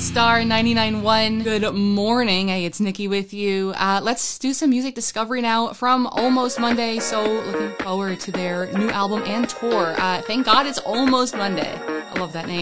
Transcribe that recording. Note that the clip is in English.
Star 99.1. Good morning. Hey, it's Nikki with you. Let's do some music discovery now from Almost Monday. So looking forward to their new album and tour. Thank God it's Almost Monday. I love that name.